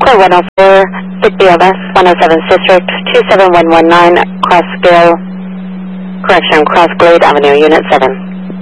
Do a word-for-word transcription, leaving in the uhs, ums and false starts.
Delta one oh four, Big B L S, one oh seven District, two seven one one nine, Cross Scale, correction, Cross Glade Avenue, Unit seven.